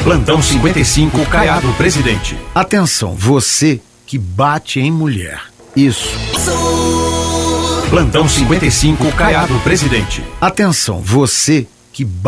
Plantão 55, Caiado Presidente. Atenção, você que bate em mulher. Isso. Plantão 55, Caiado Presidente. Atenção, você que